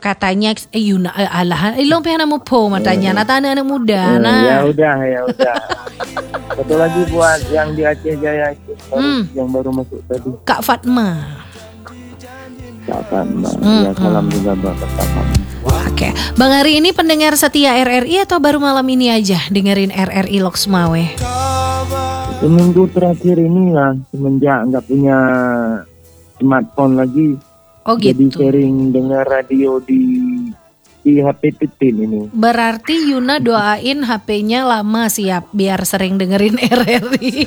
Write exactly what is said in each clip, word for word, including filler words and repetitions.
katanya eh, Yuna eh, alah ilong pengen mo po matanya nata anak muda Eh, nah. Ya udah, ya udah. Satu lagi buat yang di Aceh Jaya itu baru- Hmm. yang baru masuk tadi. Kak Fatma. Kak Fatma. Hmm, Ya salam juga buat Kak Fatma. Oke, Bang Ari ini pendengar setia R R I atau baru malam ini aja dengerin R R I Loksmawe? Seminggu terakhir ini lah semenjak nggak punya smartphone lagi. Oh Jadi gitu. sering dengar radio di di H P Titin ini. Berarti Yuna doain H P-nya lama siap biar sering dengerin R R I.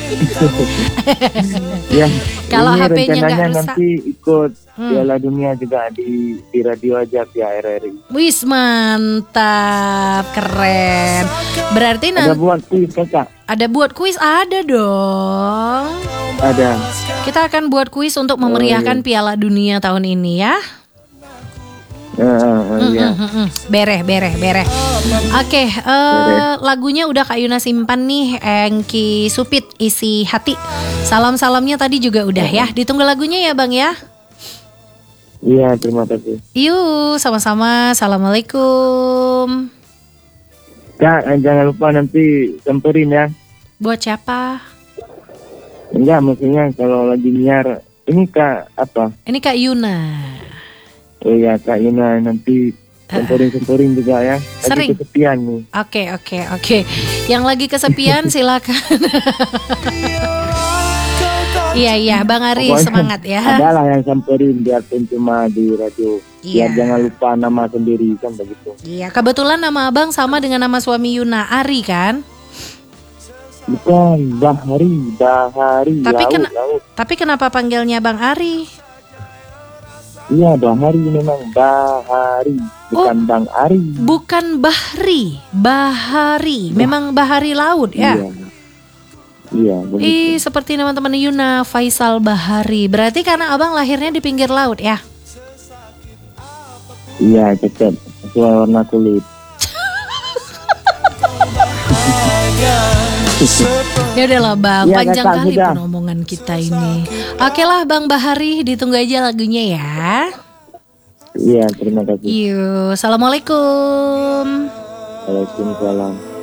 Ya, Kalau ini H P-nya nggak rencananya rusak. nanti ikut Hmm. Piala Dunia juga di di radio aja via R R I. Wis mantap, keren. Berarti Ada nanti buat kuis kakak? ada buat kuis ada dong. Ada. Kita akan buat kuis untuk Oh, memeriahkan Piala Dunia tahun ini ya. Eh, eh, iya. Mm, mm, mm. Bereh, bereh, bereh. Oke, eh, lagunya udah Kak Yuna simpan nih, Engki Supit isi hati. Salam-salamnya tadi juga udah ya. Ditunggu lagunya ya Bang ya. Iya, terima kasih. Yuk, sama-sama. Assalamualaikum. Kak, eh, jangan lupa nanti samperin ya. Buat siapa? Enggak, maksudnya kalau lagi nyiar ini Kak apa? Ini Kak Yuna. Oh iya, Kak Yuna nanti samperin-samperin juga ya. Lagi Sering. kesepian nih. Oke, oke, oke. Yang lagi kesepian silakan. Iya, iya, Bang Ari Pokoknya semangat ya. Adalah yang samperin biarpun cuma di radio. Iya. Biar jangan lupa nama sendiri kan begitu. Iya, kebetulan nama Abang sama dengan nama suami Yuna, Ari kan? Bukan, Bahari, Bahari, Tapi laut, kena- laut. Tapi kenapa panggilnya Bang Ari? Iya, Bahari memang Bahari, bukan Bang Ari. Bukan Bahri, Bahari. Memang Bahari laut ya? Iya. Iya, begitu. Ih, seperti teman-teman Yuna, Faisal Bahari. Berarti karena Abang lahirnya di pinggir laut ya? Iya, cocok. Sesuai warna kulit. Ya udahlah Bang, Iya, panjang kakak, kali sudah. pun omongan kita ini. Oke lah Bang Bahari, ditunggu aja lagunya ya. Iya, terima kasih. Yuk, Assalamualaikum. Waalaikumsalam.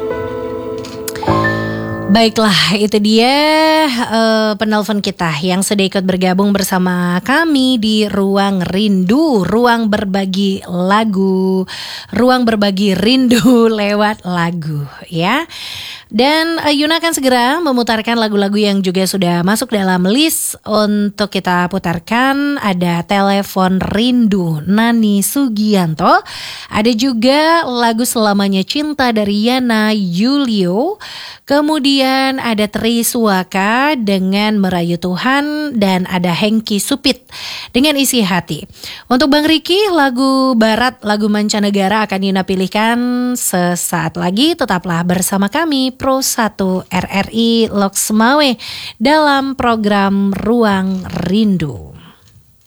Baiklah, itu dia uh, penelpon kita yang sudah ikut bergabung bersama kami di Ruang Rindu, ruang berbagi lagu, ruang berbagi rindu lewat lagu ya. Dan uh, Yuna akan segera memutarkan lagu-lagu yang juga sudah masuk dalam list untuk kita putarkan. Ada Telepon Rindu Nani Sugianto, ada juga lagu Selamanya Cinta dari Yana Yulio. Kemudian ada Tri Suaka dengan Merayu Tuhan, dan ada Hengki Supit dengan Isi Hati. Untuk Bang Riki, lagu barat, lagu mancanegara akan Yuna pilihkan sesaat lagi. Tetaplah bersama kami Pro satu R R I Loksmawe dalam program Ruang Rindu.